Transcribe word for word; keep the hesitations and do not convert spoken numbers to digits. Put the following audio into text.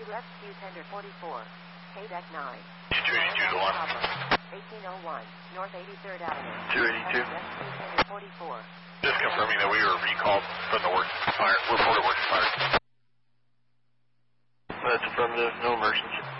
Rescue Tender forty-four. K-Deck nine. two eighty-two to one. eighteen oh one, North eighty-third Avenue. two eighty-two. Rescue Tender forty-four. Just confirming that we were recalled from the working fire. Reported working fire. That's affirmative. No emergency.